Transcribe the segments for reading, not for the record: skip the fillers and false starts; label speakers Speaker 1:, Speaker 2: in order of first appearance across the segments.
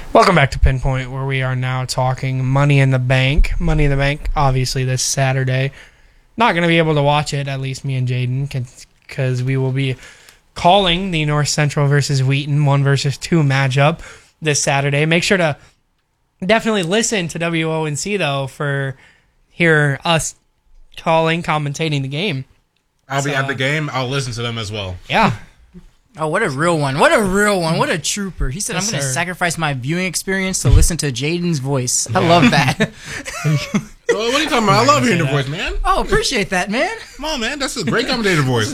Speaker 1: Welcome back to Pinpoint, where we are now talking Money in the Bank. Money in the Bank, obviously, this Saturday. Not going to be able to watch it, at least me and Jaden, because we will be calling the North Central versus Wheaton 1 versus 2 matchup this Saturday. Make sure to definitely listen to WONC, though, for hear us commentating the game.
Speaker 2: I'll be at the game. I'll listen to them as well.
Speaker 1: Yeah.
Speaker 3: Oh, what a real one. What a real one. What a trooper. He said,
Speaker 1: Yes,
Speaker 3: I'm going to
Speaker 1: sir.
Speaker 3: sacrifice my viewing experience to listen to Jaden's voice. I love that.
Speaker 2: What are you talking about? I love hearing your voice, man.
Speaker 3: Oh, appreciate that, man.
Speaker 2: Come on, man. That's a great commentator voice.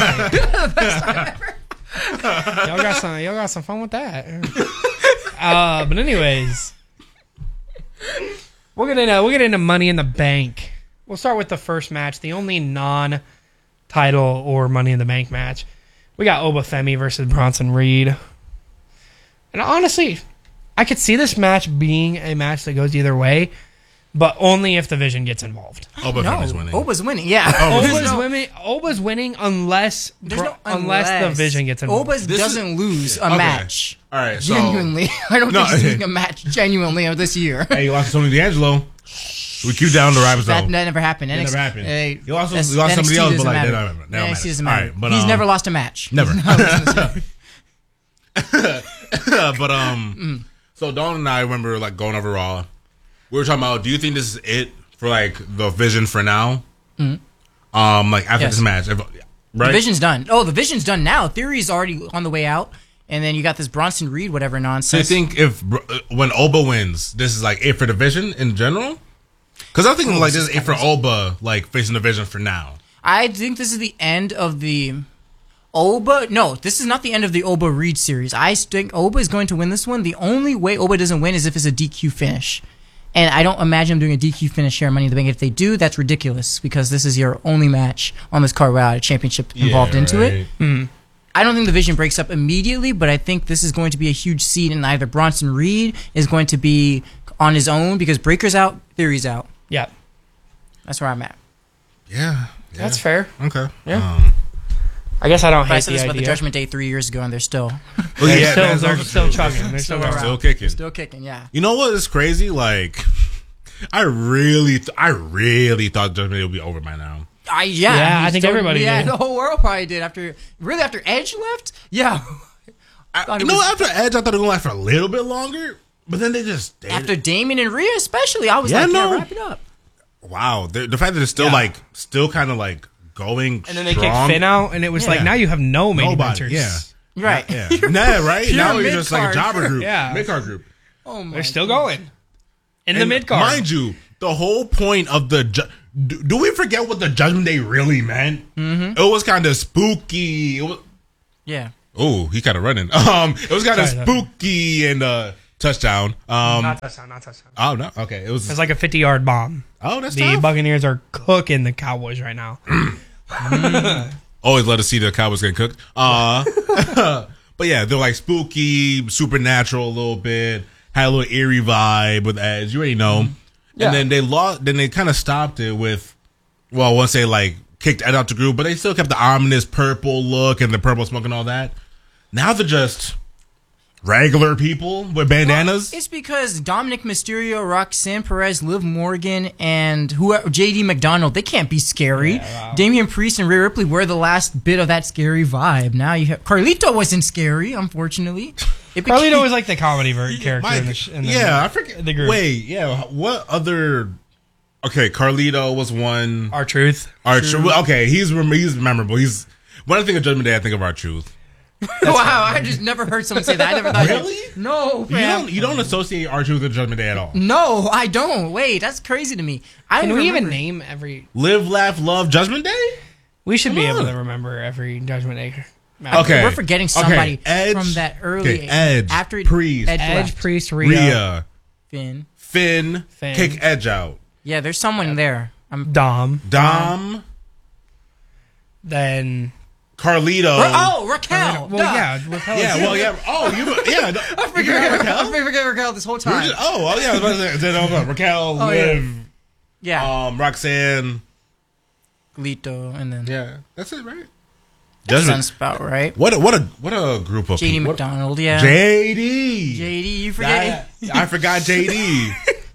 Speaker 1: Y'all got some fun with that. But anyways, we'll get into Money in the Bank. We'll start with the first match, the only non-title or Money in the Bank match. We got Obafemi versus Bronson Reed. And honestly, I could see this match being a match that goes either way, but only if the Vision gets involved.
Speaker 2: Obafemi's winning.
Speaker 3: Oba's winning, yeah.
Speaker 1: Oba's winning unless the Vision gets involved.
Speaker 3: Oba doesn't lose a match.
Speaker 2: All right, so
Speaker 3: Genuinely. I don't think he's losing a match genuinely this year.
Speaker 2: Hey, you lost to Tony D'Angelo. We queued down the rivals.
Speaker 3: That never happened.
Speaker 2: That never happened.
Speaker 3: Hey,
Speaker 2: You lost somebody else, but like, that never
Speaker 3: NXT
Speaker 2: matter.
Speaker 3: doesn't
Speaker 2: All
Speaker 3: matter.
Speaker 2: right, but
Speaker 3: He's never lost a match.
Speaker 2: Never. But so Dawn and I remember like going over Raw. We were talking about, do you think this is it for like the Vision for now? Mm-hmm. Like after this match, right?
Speaker 3: The Vision's done. Oh, the Vision's done now. Theory's already on the way out, and then you got this Bronson Reed whatever
Speaker 2: So
Speaker 3: nonsense.
Speaker 2: you think if when Oba wins, this is like it for the Vision in general? Because I'm thinking like this is it for Oba, like facing the Vision for now.
Speaker 3: I think this is the end of the Oba. No, this is not the end of the Oba Reed series. I think Oba is going to win this one. The only way Oba doesn't win is if it's a DQ finish. And I don't imagine them doing a DQ finish here at Money in the Bank. If they do, that's ridiculous because this is your only match on this card without a championship involved into it. I don't think the Vision breaks up immediately, but I think this is going to be a huge seed, and either Bronson Reed is going to be on his own because Breaker's out, Theory's out.
Speaker 1: Yeah.
Speaker 3: That's where I'm at.
Speaker 2: Yeah.
Speaker 1: That's fair.
Speaker 2: Okay.
Speaker 1: Yeah. I guess I don't
Speaker 3: But I
Speaker 1: hate
Speaker 3: said
Speaker 1: the
Speaker 3: this about
Speaker 1: idea.
Speaker 3: the Judgment Day 3 years ago, and they're still
Speaker 1: They're still chugging. They're still around.
Speaker 2: Still kicking.
Speaker 3: still kicking. Yeah.
Speaker 2: You know what is crazy? Like, I really thought Judgment Day would be over by now.
Speaker 1: Yeah, I think everybody
Speaker 3: Yeah,
Speaker 1: did.
Speaker 3: the whole world probably did after Edge left. Yeah.
Speaker 2: After Edge, I thought it was going to last for a little bit longer, but then they just
Speaker 3: After Damon and Rhea, especially, I was wrap it up.
Speaker 2: Wow, the fact that it's still kind of like going,
Speaker 1: And then they
Speaker 2: strong.
Speaker 1: kicked Finn out, and it was like, now you have no main
Speaker 2: Nobody,
Speaker 1: eventers.
Speaker 2: yeah.
Speaker 3: Right.
Speaker 2: Yeah, right?
Speaker 3: Pure
Speaker 2: Now you're just like a
Speaker 3: mid-card.
Speaker 2: jobber group.
Speaker 1: Yeah.
Speaker 2: Mid-card group.
Speaker 3: Oh my.
Speaker 1: They're still going. In the
Speaker 2: And
Speaker 1: mid-card.
Speaker 2: Mind you, the whole point of the... Do we forget what the Judgment Day really meant? Mm-hmm. It was kind of spooky.
Speaker 3: Yeah.
Speaker 2: Oh, he kind of running. It was kind of
Speaker 1: Sorry,
Speaker 2: spooky and touchdown.
Speaker 1: Not touchdown.
Speaker 2: Oh, no. Okay. It was...
Speaker 1: It's like a 50-yard bomb.
Speaker 2: Oh, that's
Speaker 1: The
Speaker 2: tough.
Speaker 1: Buccaneers are cooking the Cowboys right now.
Speaker 2: Always love to see the Cowboys getting cooked. But yeah, they're like spooky, supernatural a little bit. Had a little eerie vibe with Edge. You already know.
Speaker 1: Yeah.
Speaker 2: And then they lost. Then they kind of stopped it with, well, once they like kicked Ed out the group, but they still kept the ominous purple look and the purple smoke and all that. Now they're just regular people with bandanas.
Speaker 3: It's because Dominic Mysterio, Roxanne Perez, Liv Morgan, and JD McDonald, they can't be scary.
Speaker 1: Yeah, wow.
Speaker 3: Damian Priest and Rhea Ripley were the last bit of that scary vibe. Now you have Carlito wasn't scary, unfortunately.
Speaker 1: Carlito was like the comedy character
Speaker 2: Mike,
Speaker 1: in the
Speaker 2: yeah, I forget
Speaker 1: the group.
Speaker 2: Wait, yeah, what other? Okay, Carlito was one.
Speaker 1: R-Truth.
Speaker 2: R-Truth. Okay, he's memorable. He's when I think of Judgment Day, I think of R-Truth.
Speaker 3: wow, I just never heard someone say that. I never thought.
Speaker 2: Really?
Speaker 3: No, man.
Speaker 2: You don't associate R-Truth with Judgment Day at all.
Speaker 3: No, I don't. Wait, that's crazy to me.
Speaker 1: Can we even name every...
Speaker 2: Live, laugh, love, Judgment Day?
Speaker 1: We should be
Speaker 2: Come
Speaker 1: able
Speaker 2: on.
Speaker 1: to remember every Judgment Day match.
Speaker 2: Okay.
Speaker 3: We're forgetting somebody
Speaker 2: Edge,
Speaker 3: from that early
Speaker 2: Edge,
Speaker 3: after
Speaker 2: Priest,
Speaker 3: Edge
Speaker 1: Edge,
Speaker 3: left.
Speaker 1: Priest, Rhea,
Speaker 3: Finn.
Speaker 2: Finn, kick Edge out.
Speaker 3: Yeah, there's someone there.
Speaker 1: Dom, then...
Speaker 2: Carlito.
Speaker 3: Raquel.
Speaker 1: Well,
Speaker 3: Duh.
Speaker 1: yeah. Raquel
Speaker 2: Yeah,
Speaker 1: is-
Speaker 2: well, yeah. Oh, yeah.
Speaker 3: I forget Raquel this whole time.
Speaker 2: Yeah. I was about to say, then, Raquel, Liv,
Speaker 3: Yeah.
Speaker 2: Roxanne.
Speaker 3: Lito, and then
Speaker 2: Yeah, that's it, right? Judgment.
Speaker 3: Sounds about right.
Speaker 2: What a group of
Speaker 3: JD
Speaker 2: people.
Speaker 3: McDonald, yeah.
Speaker 2: JD.
Speaker 3: JD, you forget.
Speaker 2: I forgot JD.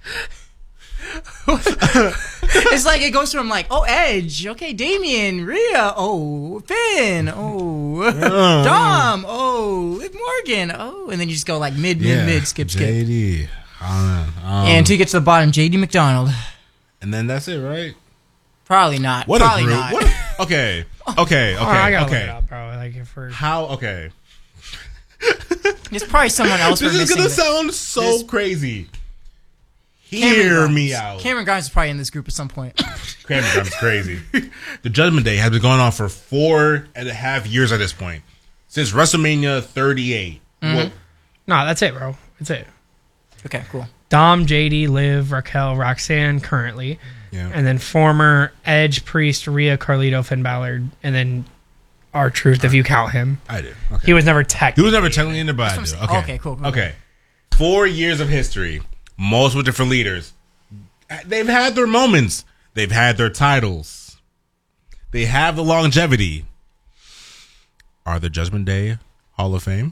Speaker 3: It's like it goes from like, oh, Edge, okay, Damian, Rhea, oh, Finn, oh, Dom, oh, Liv Morgan, oh, and then you just go like mid, skip.
Speaker 2: JD.
Speaker 3: And until you get to the bottom, JD McDonald.
Speaker 2: And then that's it, right?
Speaker 3: Probably not.
Speaker 2: What
Speaker 3: Probably
Speaker 2: a group.
Speaker 3: not.
Speaker 2: Okay.
Speaker 1: I gotta look it up, bro. Like if we're
Speaker 2: How? Okay.
Speaker 3: It's probably someone else.
Speaker 2: This
Speaker 3: we're
Speaker 2: is gonna
Speaker 3: missing.
Speaker 2: sound so crazy.
Speaker 3: Cameron
Speaker 2: Hear
Speaker 3: Grimes.
Speaker 2: me out.
Speaker 3: Cameron Grimes is probably in this group at some point.
Speaker 2: Cameron Grimes is crazy. The Judgment Day has been going on for 4.5 years at this point. Since WrestleMania 38. Well,
Speaker 1: no, that's it, bro. That's it.
Speaker 3: Okay, cool.
Speaker 1: Dom, JD, Liv, Raquel, Roxanne currently,
Speaker 2: yeah.
Speaker 1: and then former Edge, Priest, Rhea, Carlito, Finn Balor, and then R-Truth if you count him.
Speaker 2: I do. Okay.
Speaker 1: He was never technically
Speaker 2: in the body.
Speaker 3: That's what I'm saying. Okay, cool.
Speaker 2: Okay. 4 years of history. Most with different leaders. They've had their moments. They've had their titles. They have the longevity. Are the Judgment Day Hall of Fame?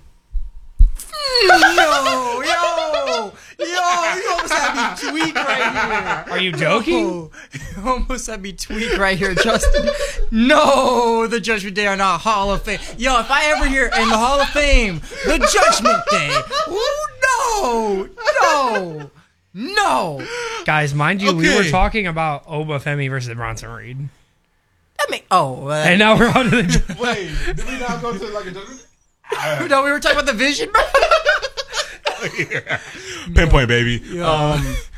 Speaker 3: No, you almost had me tweak right here.
Speaker 1: Are you joking?
Speaker 3: Oh, you almost had me tweak right here, Justin. No, the Judgment Day are not Hall of Fame. Yo, if I ever hear in the Hall of Fame, the Judgment Day. No.
Speaker 1: Guys, mind you, we
Speaker 2: Okay.
Speaker 1: were talking about Oba Femi versus Bronson Reed.
Speaker 3: And
Speaker 1: now we're on to the...
Speaker 2: Wait, did we not go to like a Judgment
Speaker 3: no, we were talking about the Vision.
Speaker 2: Pinpoint, baby.
Speaker 3: No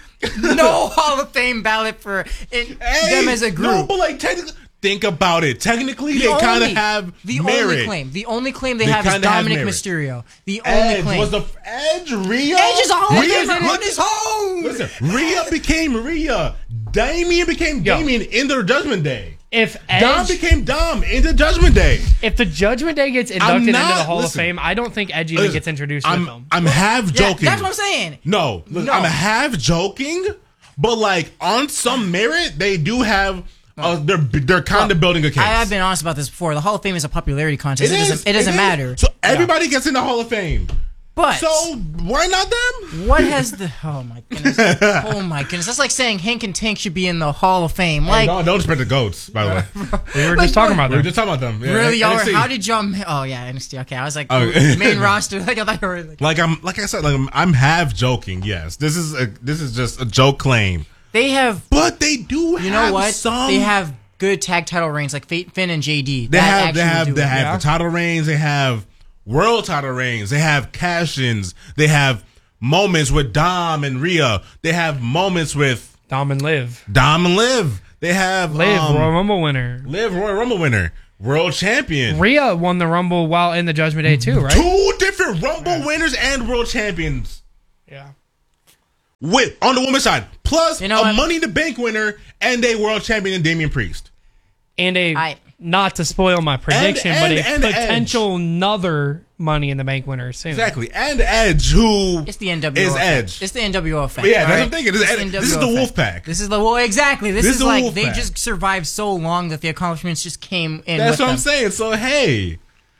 Speaker 3: Hall of Fame ballot for them as a group.
Speaker 2: No, but like technically, think about it. Technically, they kind of have
Speaker 3: the
Speaker 2: merit.
Speaker 3: The only claim they have is
Speaker 2: kinda have
Speaker 3: Dominic
Speaker 2: merit.
Speaker 3: Mysterio. The only
Speaker 2: Edge
Speaker 3: claim.
Speaker 2: was the Edge. Rhea.
Speaker 3: Edge is a Hall of
Speaker 2: Rhea's-
Speaker 3: Famer on
Speaker 2: look-
Speaker 3: his own.
Speaker 2: Listen, Rhea became Rhea. Damian became Damian in the Judgment Day.
Speaker 1: If
Speaker 2: Dom
Speaker 1: Edge,
Speaker 2: became Dom in the Judgment Day.
Speaker 1: if the Judgment Day gets inducted into the Hall
Speaker 2: listen.
Speaker 1: of Fame, I don't think Edge even gets introduced with them.
Speaker 2: I'm half
Speaker 3: Yeah,
Speaker 2: joking.
Speaker 3: that's what I'm saying.
Speaker 2: No, look, I'm half joking, but like on some merit, they do have. They're kind of building a case.
Speaker 3: I have been honest about this before. The Hall of Fame is a popularity contest. It doesn't matter.
Speaker 2: So everybody gets in the Hall of Fame.
Speaker 3: But
Speaker 2: So why not them?
Speaker 3: what has the? Oh my goodness! Oh my goodness! That's like saying Hank and Tank should be in the Hall of Fame. Like,
Speaker 2: Don't spread the goats. By the way,
Speaker 1: We were just talking about
Speaker 2: we were
Speaker 1: that.
Speaker 2: just talking about them. Yeah,
Speaker 3: really, y'all?
Speaker 2: NXT.
Speaker 3: How did y'all? Oh yeah, NXT. Okay, I was like
Speaker 2: Oh.
Speaker 3: main roster. Like I thought you were like.
Speaker 2: Like I said, I'm half joking. Yes, this is just a joke claim,
Speaker 3: They have.
Speaker 2: but they do.
Speaker 3: You know what?
Speaker 2: Some,
Speaker 3: They have good tag title reigns like Finn and JD.
Speaker 2: They have
Speaker 3: do it.
Speaker 2: the title reigns. They have world title reigns. They have cash-ins. They have moments with Dom and Rhea. They have moments with
Speaker 1: Dom and Liv.
Speaker 2: Dom and Liv. They have
Speaker 1: Liv, Royal Rumble winner.
Speaker 2: Liv, Royal Rumble winner, world champion.
Speaker 1: Rhea won the Rumble while in the Judgment Day too, right?
Speaker 2: 2 different Rumble winners and world champions.
Speaker 1: Yeah.
Speaker 2: With on the women's side, plus
Speaker 3: You know
Speaker 2: a
Speaker 3: what?
Speaker 2: Money in the Bank winner and a world champion in Damian Priest.
Speaker 1: And not to spoil my prediction,
Speaker 2: and
Speaker 1: but a
Speaker 2: Edge.
Speaker 1: potential another Money in the Bank winner soon.
Speaker 2: Exactly, and Edge, who
Speaker 3: It's the NWO.
Speaker 2: is
Speaker 3: effect.
Speaker 2: Edge.
Speaker 3: It's the NWO effect.
Speaker 2: Yeah, that's
Speaker 3: all
Speaker 2: what
Speaker 3: right?
Speaker 2: I'm thinking. This is the
Speaker 3: NWO
Speaker 2: Wolf
Speaker 3: effect.
Speaker 2: Pack.
Speaker 3: This is the exactly. This
Speaker 2: This
Speaker 3: is
Speaker 2: is the
Speaker 3: like
Speaker 2: Wolf
Speaker 3: they
Speaker 2: Pack.
Speaker 3: just survived so long that the accomplishments just came in.
Speaker 2: That's
Speaker 3: with
Speaker 2: what
Speaker 3: them.
Speaker 2: I'm saying. So hey,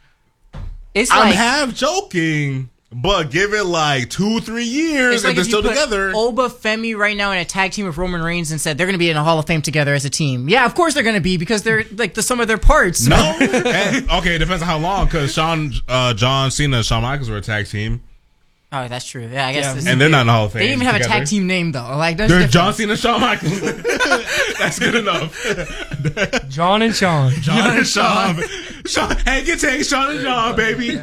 Speaker 3: It's
Speaker 2: I'm
Speaker 3: like
Speaker 2: half joking, but give it like 2-3 years
Speaker 3: it's
Speaker 2: and
Speaker 3: like
Speaker 2: they're
Speaker 3: if you
Speaker 2: still
Speaker 3: put
Speaker 2: together.
Speaker 3: Oba Femi right now in a tag team with Roman Reigns and said they're going to be in a Hall of Fame together as a team. Yeah, of course they're going to be because they're like the sum of their parts.
Speaker 2: No, okay, it depends on how long. Because John Cena, and Shawn Michaels were a tag team,
Speaker 3: Oh, that's true. Yeah, I guess.
Speaker 1: Yeah.
Speaker 3: This
Speaker 2: and they're not in the Hall of Fame.
Speaker 3: they didn't even have a
Speaker 2: together.
Speaker 3: tag team name though. Like that's
Speaker 2: They're
Speaker 3: different.
Speaker 2: John Cena, Shawn Michaels. That's good enough.
Speaker 1: John and Sean.
Speaker 2: John and Shawn. Sean, Hank and Tank, Sean and John, baby.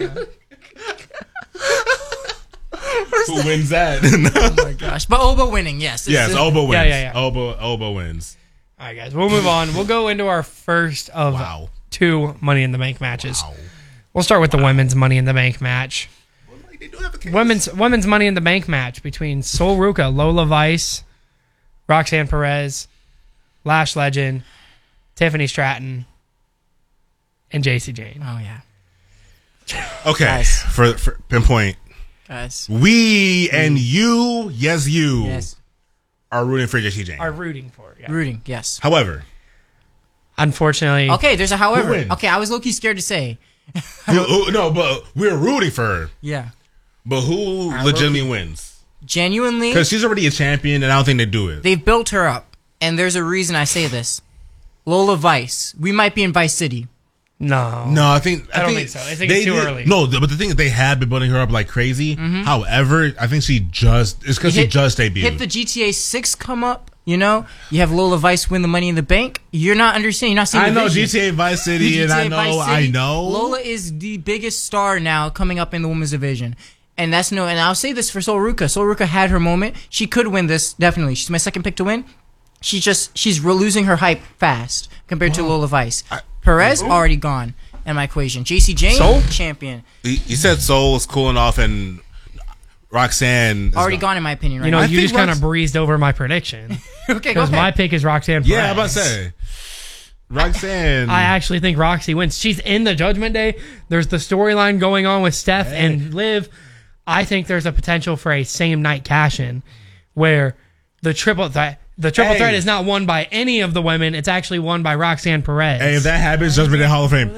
Speaker 2: Who wins that?
Speaker 3: Oh my gosh! But Oba winning, yes.
Speaker 2: Yes, Oba wins.
Speaker 1: Yeah.
Speaker 2: Oba wins.
Speaker 1: All right, guys, we'll move on. We'll go into our first of
Speaker 2: Wow.
Speaker 1: 2 Money in the Bank matches.
Speaker 2: Wow.
Speaker 1: We'll start with the women's Money in the Bank match.
Speaker 2: They do have a case.
Speaker 1: Women's Money in the Bank match between Sol Ruca, Lola Vice, Roxanne Perez, Lash Legend, Tiffany Stratton, and JC Jane.
Speaker 3: Oh yeah,
Speaker 2: Okay,
Speaker 3: Guys.
Speaker 2: for pinpoint,
Speaker 3: guys.
Speaker 2: we and you, you
Speaker 3: Yes,
Speaker 2: are rooting for JC Jane.
Speaker 1: Are rooting for it. Yeah.
Speaker 3: rooting. Yes.
Speaker 2: However,
Speaker 1: Unfortunately,
Speaker 3: Okay, there's a however.
Speaker 2: wins?
Speaker 3: Okay, I was low-key scared to say.
Speaker 2: No, but we're rooting for her.
Speaker 3: Yeah.
Speaker 2: But who legitimately wins?
Speaker 3: Genuinely,
Speaker 2: Because she's already a champion, and I don't think they do it.
Speaker 3: they've built her up. And there's a reason I say this. Lola Vice. We might be in Vice City.
Speaker 1: no.
Speaker 2: No, I don't
Speaker 1: think so. I think it's too early.
Speaker 2: No, but the thing is, they have been building her up like crazy. However, I think it's because she just debuted.
Speaker 3: Hit the GTA 6 come up. You know, you have Lola Vice win the Money in the Bank. You're not understanding. You're not seeing.
Speaker 2: I
Speaker 3: the
Speaker 2: know
Speaker 3: vision.
Speaker 2: GTA Vice City, and I know.
Speaker 3: Lola is the biggest star now coming up in the women's division. And that's no, and I'll say this for Sol Ruka. Sol Ruka had her moment. She could win this, definitely. She's my second pick to win. She's losing her hype fast compared to Lola Vice. Perez already gone in my equation. JC Jane,
Speaker 1: Sol?
Speaker 3: champion.
Speaker 2: You said Soul is cooling off, and Roxanne is
Speaker 3: Already gone in my opinion, right?
Speaker 1: You know,
Speaker 2: I
Speaker 1: you
Speaker 2: think
Speaker 1: just kind of
Speaker 2: Rox-
Speaker 1: breezed over my prediction.
Speaker 3: okay, go
Speaker 1: Because
Speaker 3: ahead.
Speaker 1: my pick is Roxanne Perez.
Speaker 2: Yeah, I'm about to say. Roxanne.
Speaker 1: I actually think Roxy wins. She's in the Judgment Day. There's the storyline going on with Steph and Liv. I think there's a potential for a same night cash in where the triple threat threat is not won by any of the women. It's actually won by Roxanne Perez.
Speaker 2: Hey, if that happens, Judgment Day Hall of Fame.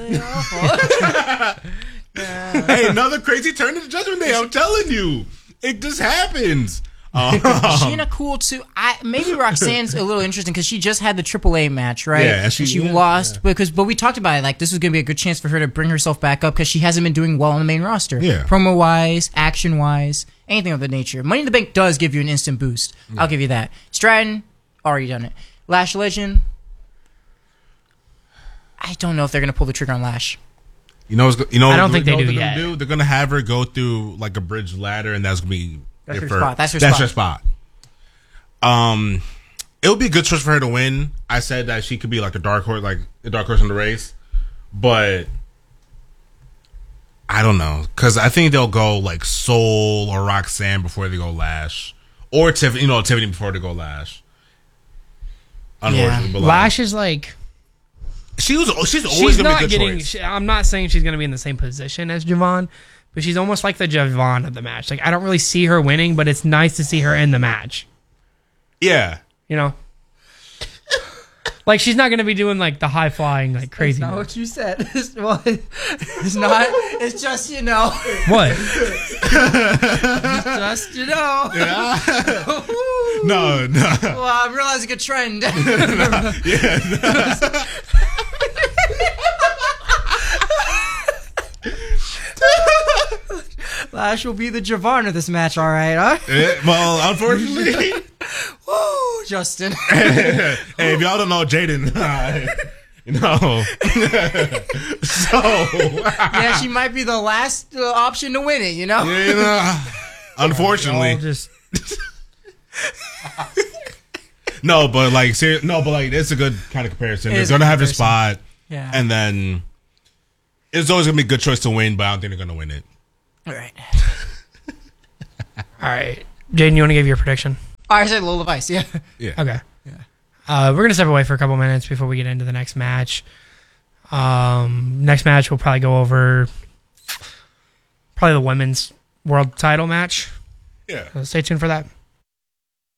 Speaker 2: Hey, another crazy turn to the Judgment Day. I'm telling you, it just happens.
Speaker 3: Sheena cool too. Maybe Roxanne's a little interesting because she just had the AAA match, right?
Speaker 2: Yeah, and
Speaker 3: she lost but we talked about it. Like this was gonna be a good chance for her to bring herself back up because she hasn't been doing well on the main roster.
Speaker 2: Yeah.
Speaker 3: Promo wise, action wise, anything of that nature. Money in the Bank does give you an instant boost. I'll give you that. Stratton already done it. Lash Legend. I don't know if they're gonna pull the trigger on Lash.
Speaker 2: I don't
Speaker 1: think they do yet.
Speaker 2: They're gonna have her go through like a bridge ladder, and that's gonna be
Speaker 3: That's her
Speaker 2: her
Speaker 3: spot. That's her
Speaker 2: spot. It would be a good choice for her to win. I said that she could be like a dark horse in the race, but I don't know because I think they'll go like Soul or Roxanne before they go Lash, or Tiffany before they go Lash. Unfortunately, but
Speaker 1: Lash is like
Speaker 2: she's always
Speaker 1: she's
Speaker 2: gonna
Speaker 1: not
Speaker 2: be a good
Speaker 1: getting.
Speaker 2: choice.
Speaker 1: I'm not saying she's going to be in the same position as Javon, but she's almost like the Javon of the match. Like I don't really see her winning, but it's nice to see her in the match.
Speaker 2: Yeah.
Speaker 1: You know, like she's not going to be doing like the high flying like crazy.
Speaker 3: That's not
Speaker 1: moves.
Speaker 3: what you said. It's not. It's just
Speaker 1: What?
Speaker 3: just No.
Speaker 2: No.
Speaker 3: Well, I'm realizing a trend. Lash will be the Javon of this match, all right, huh?
Speaker 2: Well, unfortunately.
Speaker 3: Woo, Justin.
Speaker 2: Hey, if y'all don't know Jaden, so
Speaker 3: Yeah, she might be the last option to win it,
Speaker 2: unfortunately,
Speaker 1: All just
Speaker 2: no, but like it's a good kind of comparison.
Speaker 3: It
Speaker 2: They're
Speaker 3: is a
Speaker 2: gonna have their
Speaker 3: comparison.
Speaker 2: spot,
Speaker 3: Yeah.
Speaker 2: and then it's always gonna be a good choice to win, but I don't think they're gonna win it.
Speaker 3: All right.
Speaker 1: all right. Jaden, you want to give your prediction?
Speaker 3: I said Lola Vice, yeah.
Speaker 2: Yeah.
Speaker 1: Okay. We're gonna step away for a couple minutes before we get into the next match. Next match we'll probably go over the women's world title match.
Speaker 2: Yeah.
Speaker 1: So stay tuned for that.